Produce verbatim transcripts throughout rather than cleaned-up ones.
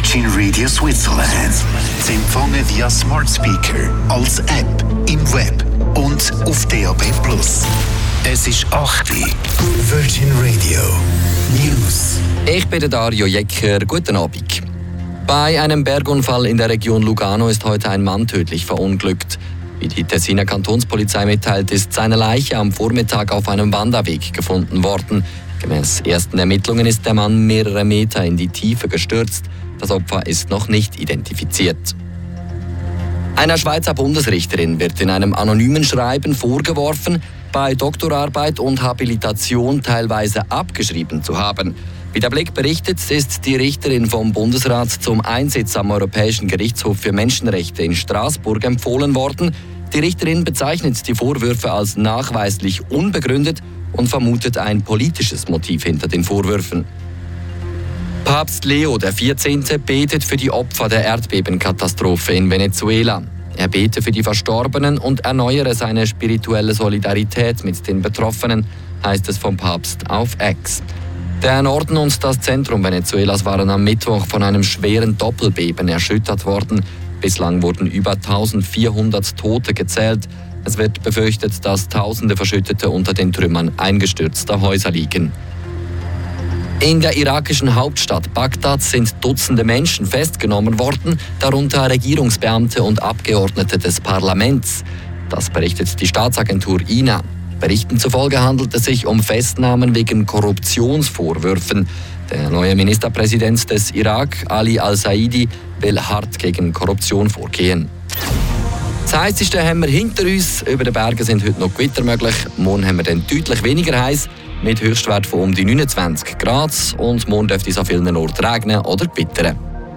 Virgin Radio Switzerland. Sie empfangen via Smart Speaker, als App, im Web und auf D A B plus. Es ist acht Uhr. Virgin Radio News. Ich bin der Dario Jecker. Guten Abend. Bei einem Bergunfall in der Region Lugano ist heute ein Mann tödlich verunglückt. Wie die Tessiner Kantonspolizei mitteilt, ist seine Leiche am Vormittag auf einem Wanderweg gefunden worden. Gemäß ersten Ermittlungen ist der Mann mehrere Meter in die Tiefe gestürzt. Das Opfer ist noch nicht identifiziert. Einer Schweizer Bundesrichterin wird in einem anonymen Schreiben vorgeworfen, bei Doktorarbeit und Habilitation teilweise abgeschrieben zu haben. Wie der Blick berichtet, ist die Richterin vom Bundesrat zum Einsitz am Europäischen Gerichtshof für Menschenrechte in Straßburg empfohlen worden. Die Richterin bezeichnet die Vorwürfe als nachweislich unbegründet und vermutet ein politisches Motiv hinter den Vorwürfen. Papst Leo der vierzehnte betet für die Opfer der Erdbebenkatastrophe in Venezuela. Er bete für die Verstorbenen und erneuere seine spirituelle Solidarität mit den Betroffenen, heißt es vom Papst auf X. Der Norden und das Zentrum Venezuelas waren am Mittwoch von einem schweren Doppelbeben erschüttert worden. Bislang wurden über eintausendvierhundert Tote gezählt. Es wird befürchtet, dass Tausende Verschüttete unter den Trümmern eingestürzter Häuser liegen. In der irakischen Hauptstadt Bagdad sind Dutzende Menschen festgenommen worden, darunter Regierungsbeamte und Abgeordnete des Parlaments. Das berichtet die Staatsagentur I N A. Berichten zufolge handelt es sich um Festnahmen wegen Korruptionsvorwürfen. Der neue Ministerpräsident des Irak, Ali al-Saidi, will hart gegen Korruption vorgehen. Das heisseste haben wir hinter uns. Über den Bergen sind heute noch Gewitter möglich. Morgen haben wir dann deutlich weniger heiß, mit Höchstwert von um die neunundzwanzig Grad. Und morgen dürfte es an vielen Orten regnen oder gewittern.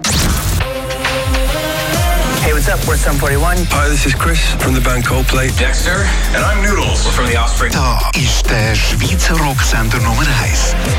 Hey, what's up? We're Sum forty-one. Hi, this is Chris from the band Coldplay. Dexter, and I'm Noodles. We're from the Offspring. Da ist der Schweizer Rocksender Nummer eins.